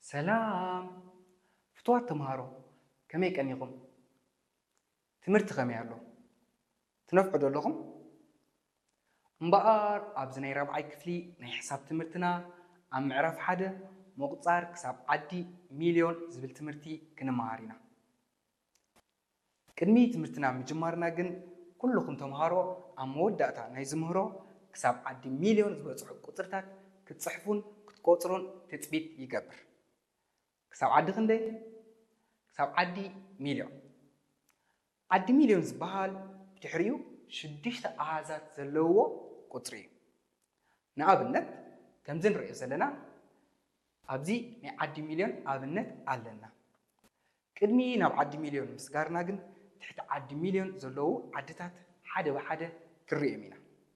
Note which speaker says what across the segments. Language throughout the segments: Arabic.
Speaker 1: سلام فتوات تمهارو كم يكنيكم تمرت خميالو تنفعوا لكم مبار أبزني ربعي كفلي نحساب تمرتنا عم عرف حدا مقصار كسب عدي مليون زبل تمرتي كنا مهارينا كدمي تمرتنا مجمارنا جن كلكم تمهارو عم ودأتا نيزمهرو كسب عدي مليون زبل صحب قطرتك كتصحفون كتقطرون تثبيت يجبر كسب عدي خندي كسب عدي مليون عدي مليون زبال بتحريو شديشت أعزات زلوه قطري نابنت كم زين رئيس لنا أبزي عدي مليون أبنت علنا كدمي ناب عدي مليون مسكارنا جن تحت عدي مليون زلوه عدتات حدا وحدا كريمينا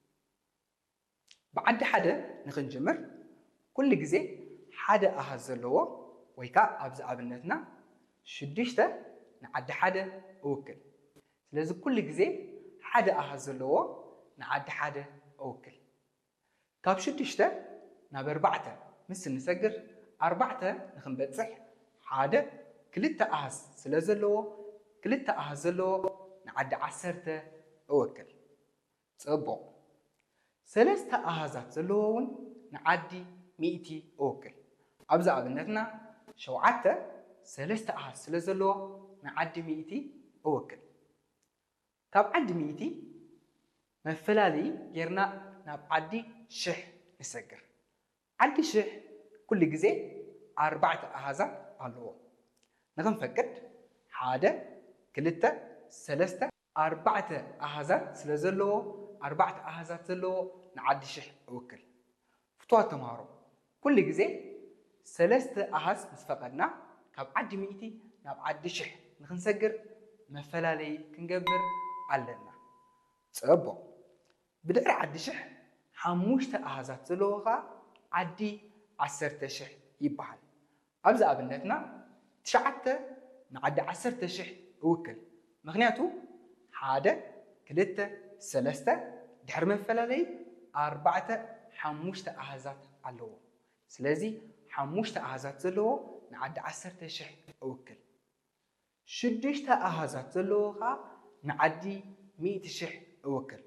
Speaker 1: بعد حدا نخنجمر كل جزء حدا أهزلوه ويكا أبز أبنتنا شديشته نعد حدا أوكل لازم كل جزء حدا أهزلوه نعد حدا أوكل كاب شديشته نابر بعته مثل نسجر أربعته نخنبتصح حدا كلتا أهز سلازلوه كلتا أهزلوه نعد عسرته أوكل صبو سلسته أهزات زلوون نعدي مئتي أوكل أبزا أبنتنا شوعته سلسته أهز سلازلوه نعدي مئتي أوكل كاب عدي مئتي مفلالي يرنا ناب عدي شح نسجر عدي شح كل جزء أربعة أهزات علوه نغم فكت حادة كلتا سلسته أربعة أهزات سلازلوه أربعة أهزات زلوه نعدي شح أوكل فتوات تمهارو كل جزء سلسته أهز نسفقدنا كاب عدي مئتي ناب عدي شح نخنسجر مفلالي كنجبر علنا صبو بدأ عدي شح حموشت أهزات زلوغا عدي عسرت شح يبحل أبزا أبنتنا تشعت نعدي عسرت شح وكل مغنياتو حادة كلتا سلسته دحر مفلالي أربعة حموشت أهزات علوه سلازي حموشت أهزات زلوه نعدي عسرت شح وكل شدشت أهزات زلوغا نعدي مئة شح وكل